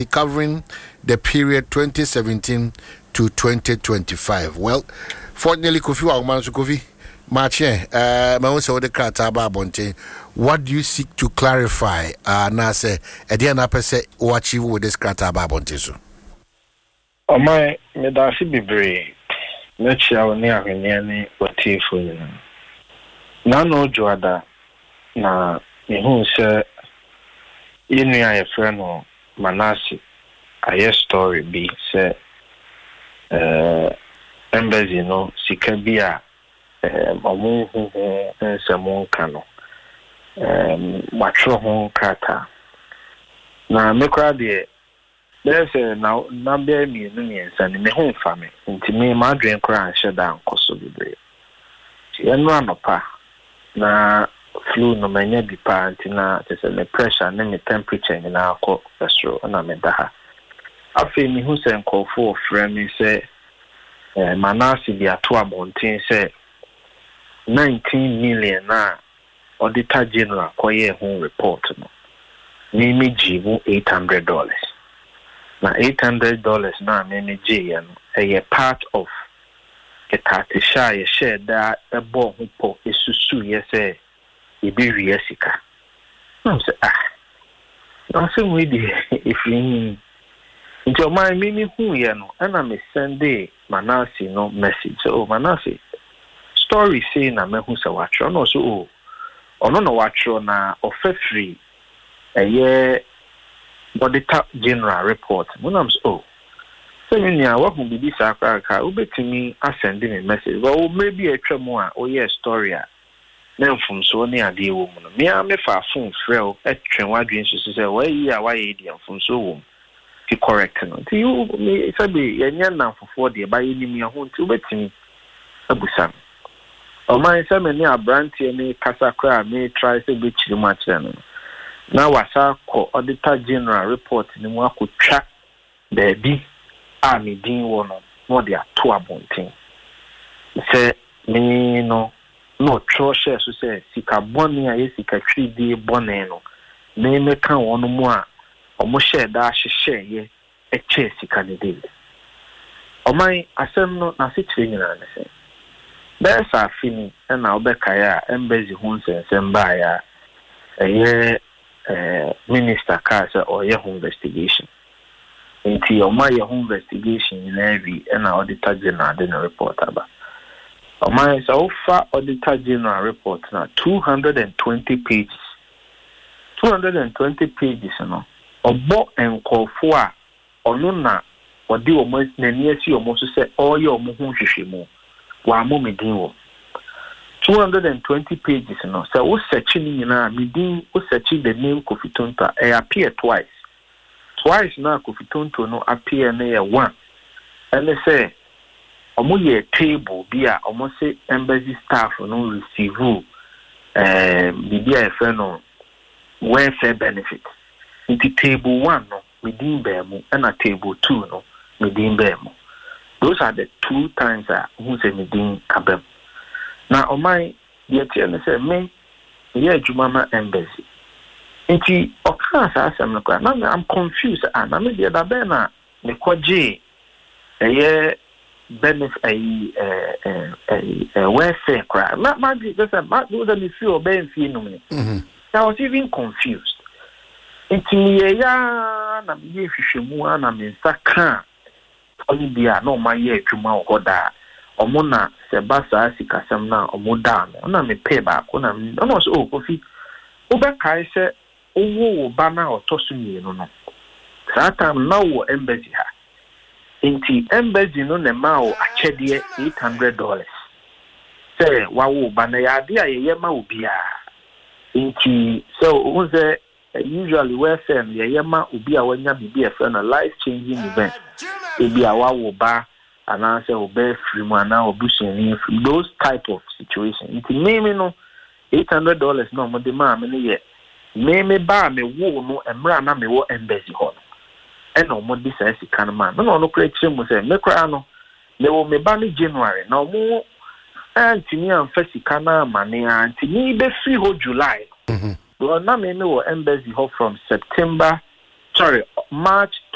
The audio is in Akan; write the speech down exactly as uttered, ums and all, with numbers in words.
covering the period twenty seventeen to twenty twenty-five. Well, fortunately, Kofi Wagman, Kofi, March, uh, my own say the Krataba Bonte. What do you seek to clarify? Uh, now say, Ediana Pese, what achieve with this Krataba Bonte? So, oh my, me da si bibre. Let's share on the avenue what you for you. Now no Joada, na me who say, you know, I friend or Manasi. A story be say, uh, embassy no sikabia. Omo ho nsemo kano um matro ho kata na mekra de there's na na be mi no mi nsa ni me ho fa me nti me ma dwen kra anhye da nkoso bibre ti eno anopa na flu no manya bi pa nti na tese me pressure na me temperature ni na akọ estro na me da ha afi mi hu se nkofo ofre mi se eh manasi bi ato abonten se nineteen million na auditor general koye home report no me me jibu eight hundred dollars na eight hundred dollars na me me je no e part of the thirty share share da e bo ho po esusu ye se e be wi asika no say ah no say we dey if you nti my me me hu ye no na me send Manasi no message so Manasi story say na mehu se watro no so o ono no watro na ofefri eye auditor general report munam so say me nia wa hu bibi sa aka obetimi asend me message but maybe atwa mu a o ye story a na mfum so ne ade wo mu no me a me fa phone frɛ atwen wadwen so say wa yi a wa ye di mfum so wo ti correct no ti you me sabi yenya na fofo de ba yenim ya ho ti obetimi abusan o man say me ni abrantie ni kasakra me try say be chiri ma kire no na wasa ko auditor general report ni mu akotwa baabi a me din wo no no de ato abonten say me no no tro share so say sika boni a sika twidi boni no me me kan wonu mu a omo share da hye ye eche sika ne dey o man asem no na se kire nyina ne say there's a fini and now Bekaya embassy Hunsen Sembaya a year minister Casa or your home investigation. Into your my home investigation in every and auditor general didn't report about. O my so far auditor general report now two hundred and twenty pages. Two hundred and twenty pages no. Or bought and call for or no or do almost near see almost say all your mohun shimo. Wa mo medin wo two hundred and twenty pages no so wo search ni na medin wo search the name Kofi Tonto e appear twice twice na Kofi Tonto no appear na ye one and they say omo ye table bi a omo say embassy staff no receive eh bi a friend no welfare benefit into table one no medin be mu and a table two no medin be mu. Those are the two times that who say me din abem. Now, on my dear tell say me, yeah, Jumama embassy. Inti okasa asem no kwa. Now I'm confused. And I'm the other bena me kwaje eh benefit eh eh eh welfare kwa. Ma ma just ma do the me feel ben feel no me. Mhm. I was even confused. Inti ya na me hwehwemu na me nsaka Olivia no my year juma oda omona sebasa sikasem na omoda no na me pay back na no so Kofi oba kai se owo wo ba na otoso mienu no that time na wo embassy ha inti embassy no ne ma o achede eight hundred dollars say wa wo ba na ya de ayeye ma obia inti so who say usually where say yeye ma obi a wanya bibi e fe na life changing event ebi awa wo ba ana say obe free mu ana obusheni those type of situation inti me me no eight hundred dollars no mo de ma me ne ye me me ba me wo no emra na me wo embassy ho no e no mo de say sika no ma no no kra kire mu say me kra no me wo me ba ni January na mo antini amfa sika na ma ne antini be free ho July mhm well na me me wo embassy ho from September sorry March